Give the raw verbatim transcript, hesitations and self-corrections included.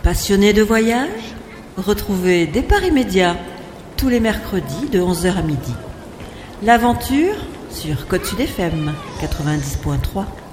Passionné de voyage? Retrouvez Départ immédiat tous les mercredis de onze heures à midi. L'aventure sur Côte Sud F M quatre-vingt-dix point trois.